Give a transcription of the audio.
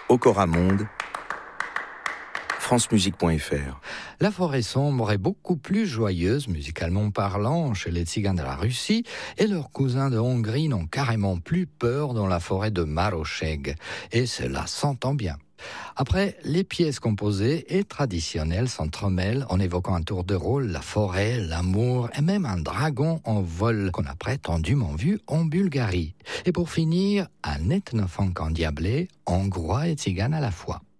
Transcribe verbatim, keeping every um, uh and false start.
Okora Monde, francemusique point f r. La forêt sombre est beaucoup plus joyeuse, musicalement parlant, chez les tziganes de la Russie, et leurs cousins de Hongrie n'ont carrément plus peur dans la forêt de Maroseg, et cela s'entend bien. Après, les pièces composées et traditionnelles s'entremêlent en évoquant un tour de rôle, la forêt, l'amour et même un dragon en vol qu'on a prétendument vu en Bulgarie. Et pour finir, un ethnofunk endiablé, hongrois et tzigane à la fois.